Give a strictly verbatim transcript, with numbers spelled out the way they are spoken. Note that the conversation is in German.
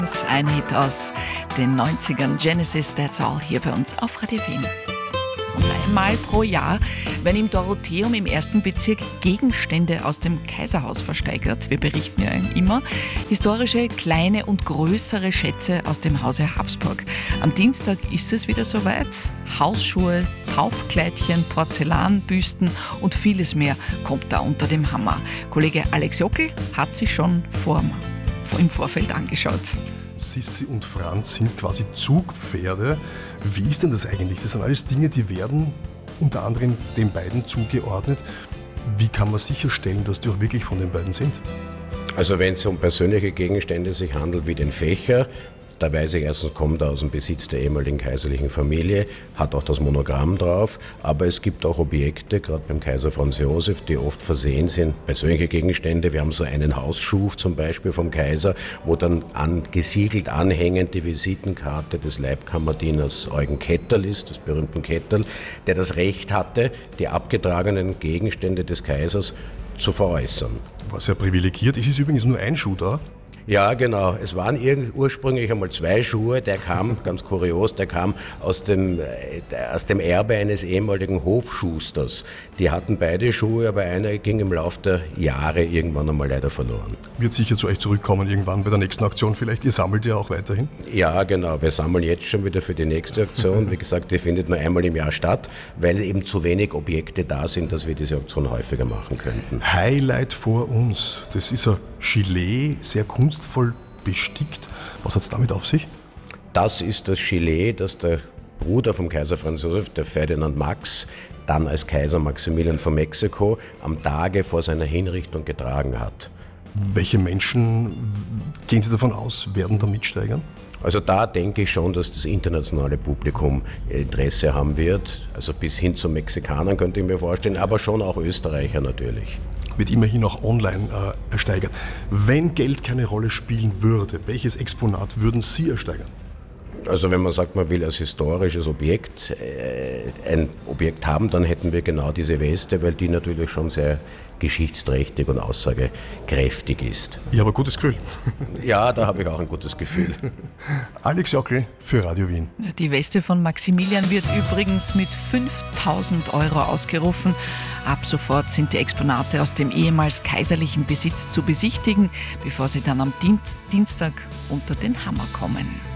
Ein Hit aus den neunzigern, Genesis, That's All, hier bei uns auf Radio Wien. Und einmal pro Jahr werden im Dorotheum im ersten Bezirk Gegenstände aus dem Kaiserhaus versteigert. Wir berichten ja immer historische, kleine und größere Schätze aus dem Hause Habsburg. Am Dienstag ist es wieder soweit. Hausschuhe, Taufkleidchen, Porzellanbüsten und vieles mehr kommt da unter dem Hammer. Kollege Alex Jockel hat sich schon vor, im Vorfeld angeschaut. Sissi und Franz sind quasi Zugpferde. Wie ist denn das eigentlich? Das sind alles Dinge, die werden unter anderem den beiden zugeordnet. Wie kann man sicherstellen, dass die auch wirklich von den beiden sind? Also wenn es um persönliche Gegenstände sich handelt, wie den Fächer, da weiß ich erstens, kommt er aus dem Besitz der ehemaligen kaiserlichen Familie, hat auch das Monogramm drauf, aber es gibt auch Objekte, gerade beim Kaiser Franz Josef, die oft versehen sind, persönliche Gegenstände. Wir haben so einen Hausschuh zum Beispiel vom Kaiser, wo dann an, gesiegelt anhängend die Visitenkarte des Leibkammerdieners Eugen Ketterl ist, des berühmten Ketterl, der das Recht hatte, die abgetragenen Gegenstände des Kaisers zu veräußern. War sehr privilegiert. Es ist übrigens nur ein Schuh da. Ja, genau. Es waren ursprünglich einmal zwei Schuhe. Der kam, ganz kurios, der kam aus dem, aus dem Erbe eines ehemaligen Hofschusters. Die hatten beide Schuhe, aber einer ging im Laufe der Jahre irgendwann einmal leider verloren. Wird sicher zu euch zurückkommen irgendwann bei der nächsten Aktion vielleicht. Ihr sammelt ja auch weiterhin? Ja, genau. Wir sammeln jetzt schon wieder für die nächste Aktion. Wie gesagt, die findet nur einmal im Jahr statt, weil eben zu wenig Objekte da sind, dass wir diese Aktion häufiger machen könnten. Highlight vor uns. Das ist ein Gilet, sehr kunstvoll bestickt. Was hat es damit auf sich? Das ist das Gilet, das der Bruder vom Kaiser Franz Josef, der Ferdinand Max, dann als Kaiser Maximilian von Mexiko am Tage vor seiner Hinrichtung getragen hat. Welche Menschen, gehen Sie davon aus, werden da mitsteigern? Also da denke ich schon, dass das internationale Publikum Interesse haben wird. Also bis hin zu Mexikanern könnte ich mir vorstellen, aber schon auch Österreicher natürlich. Wird immerhin auch online äh, ersteigert. Wenn Geld keine Rolle spielen würde, welches Exponat würden Sie ersteigern? Also wenn man sagt, man will als historisches Objekt äh, ein Objekt haben, dann hätten wir genau diese Weste, weil die natürlich schon sehr geschichtsträchtig und aussagekräftig ist. Ich habe ein gutes Gefühl. Ja, da habe ich auch ein gutes Gefühl. Alex Jockel für Radio Wien. Die Weste von Maximilian wird übrigens mit fünftausend Euro ausgerufen. Ab sofort sind die Exponate aus dem ehemals kaiserlichen Besitz zu besichtigen, bevor sie dann am Dienstag unter den Hammer kommen.